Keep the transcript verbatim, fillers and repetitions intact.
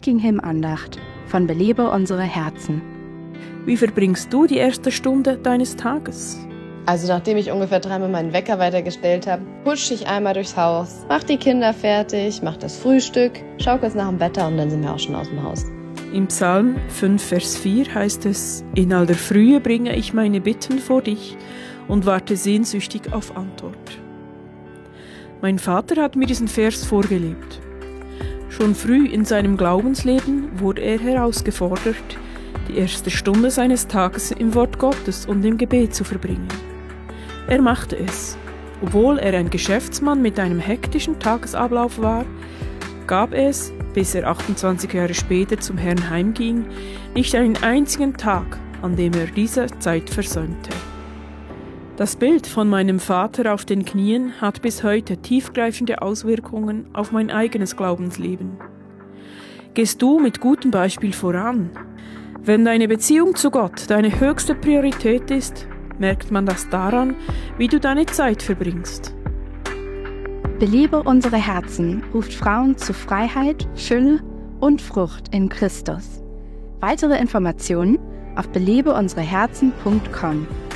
heutigen Hymnandacht von Belebe unsere Herzen. Wie verbringst du die erste Stunde deines Tages? Also nachdem ich ungefähr dreimal meinen Wecker weitergestellt habe, husche ich einmal durchs Haus, mach die Kinder fertig, mach das Frühstück, schau kurz nach dem Wetter und dann sind wir auch schon aus dem Haus. Im Psalm fünf, Vers vier heißt es: In all der Frühe bringe ich meine Bitten vor dich und warte sehnsüchtig auf Antwort. Mein Vater hat mir diesen Vers vorgelebt. Schon früh in seinem Glaubensleben wurde er herausgefordert, die erste Stunde seines Tages im Wort Gottes und im Gebet zu verbringen. Er machte es. Obwohl er ein Geschäftsmann mit einem hektischen Tagesablauf war, gab es, bis er achtundzwanzig Jahre später zum Herrn heimging, nicht einen einzigen Tag, an dem er diese Zeit versäumte. Das Bild von meinem Vater auf den Knien hat bis heute tiefgreifende Auswirkungen auf mein eigenes Glaubensleben. Gehst du mit gutem Beispiel voran? Wenn deine Beziehung zu Gott deine höchste Priorität ist, merkt man das daran, wie du deine Zeit verbringst. Belebe unsere Herzen ruft Frauen zu Freiheit, Fülle und Frucht in Christus. Weitere Informationen auf belebe unsere herzen punkt com.